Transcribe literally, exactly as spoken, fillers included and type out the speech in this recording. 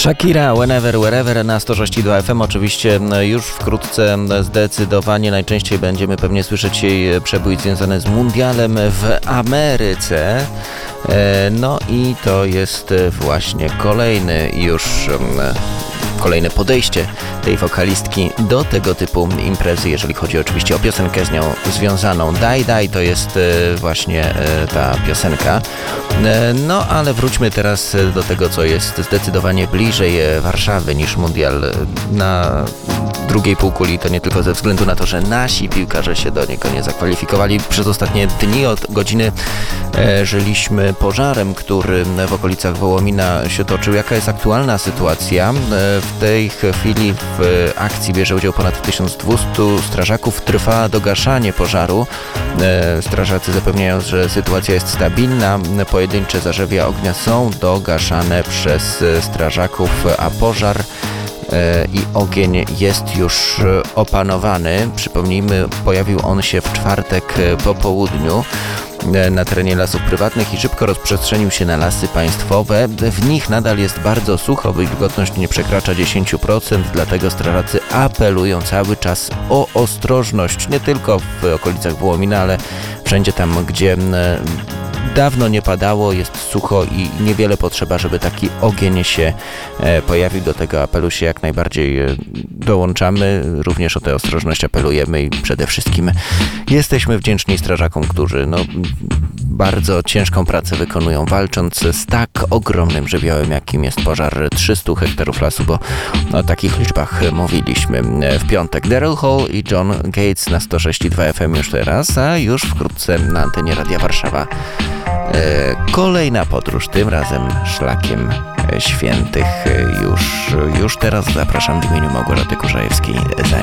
Shakira, Whenever, Wherever na sto sześć i dwa F M. Oczywiście już wkrótce zdecydowanie najczęściej będziemy pewnie słyszeć jej przebój związany z mundialem w Ameryce. No i to jest właśnie kolejny już kolejne podejście tej wokalistki do tego typu imprezy, jeżeli chodzi oczywiście o piosenkę z nią związaną. Daj, daj to jest właśnie ta piosenka. No ale wróćmy teraz do tego, co jest zdecydowanie bliżej Warszawy niż mundial na drugiej półkuli. To nie tylko ze względu na to, że nasi piłkarze się do niego nie zakwalifikowali. Przez ostatnie dni od godziny e, żyliśmy pożarem, który w okolicach Wołomina się toczył. Jaka jest aktualna sytuacja? E, w tej chwili w akcji bierze udział ponad tysiąc dwieście strażaków. Trwa dogaszanie pożaru. E, strażacy zapewniają, że sytuacja jest stabilna. Pojedyncze zarzewia ognia są dogaszane przez strażaków, a pożar i ogień jest już opanowany. Przypomnijmy, pojawił on się w czwartek po południu na terenie lasów prywatnych i szybko rozprzestrzenił się na lasy państwowe. W nich nadal jest bardzo sucho, wilgotność nie przekracza dziesięć procent, dlatego strażacy apelują cały czas o ostrożność, nie tylko w okolicach Wołomina, ale wszędzie tam, gdzie dawno nie padało, jest sucho i niewiele potrzeba, żeby taki ogień się e, pojawił. Do tego apelu się jak najbardziej e, dołączamy. Również o tę ostrożność apelujemy i przede wszystkim jesteśmy wdzięczni strażakom, którzy no, bardzo ciężką pracę wykonują, walcząc z tak ogromnym żywiołem, jakim jest pożar trzystu hektarów lasu, bo o takich liczbach mówiliśmy w piątek. Daryl Hall i John Gates na sto sześć i dwa F M już teraz, a już wkrótce na antenie Radia Warszawa kolejna podróż, tym razem szlakiem świętych. Już, już teraz zapraszam w imieniu Małgorzaty Kurzajewskiej za